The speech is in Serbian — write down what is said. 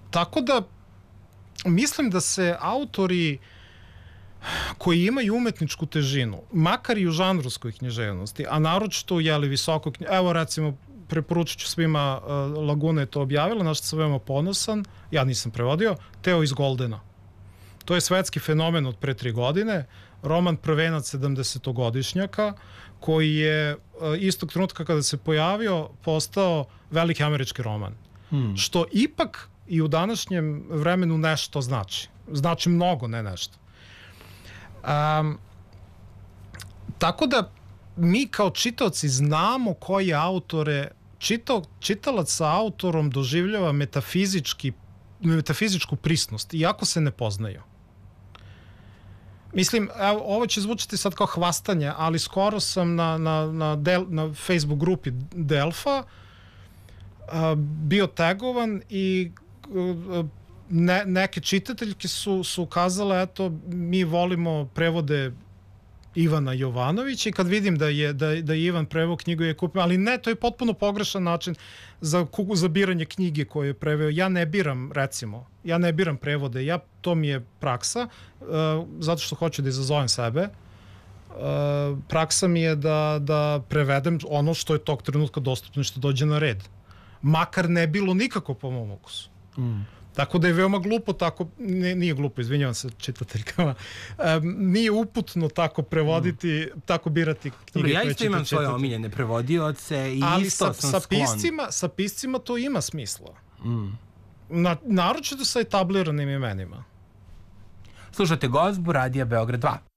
Tako da mislim da se autori koji imaju umetničku težinu, makar i u žanrovskoj književnosti, a naročito u visoko evo recimo preporučit ću svima, Laguna je to objavila, na što sam veoma ponosan, ja nisam prevodio, Teo iz Goldena. To je svetski fenomen od pre 3 godine, roman prvenac 70-godišnjaka, koji je istog trenutka kada se pojavio postao veliki američki roman. Što ipak i u današnjem vremenu nešto znači. Znači mnogo, ne nešto. Tako da mi kao čitaoci znamo koje autore, čitalac sa autorom doživljava metafizičku prisnost, iako se ne poznaju. Mislim, evo, ovo će zvučati sad kao hvastanje, ali skoro sam na Facebook grupi Delfa bio tagovan i neke čitateljke su kazale, eto, mi volimo prevode Ivana Jovanovića i kad vidim da je Ivan preveo knjigu je kupio, ali ne, to je potpuno pogrešan način za biranje knjige koju je preveo. Ja ne biram prevode, to mi je praksa, zato što hoću da izazovem sebe. Praksa mi je da prevedem ono što je tog trenutka dostupno i što dođe na red. Makar ne bilo nikako po mom ukusu. Tako da je veoma glupo tako, nije glupo, izvinjavam se čitateljkama, nije uputno tako prevoditi, tako birati knjige koje ćete čitati. Ja isto imam svoje omiljene prevodioce i isto sam sklon. Ali sa piscima to ima smisla. Naročito sa etabliranim imenima. Slušate Gozbu, Radija Beograd 2.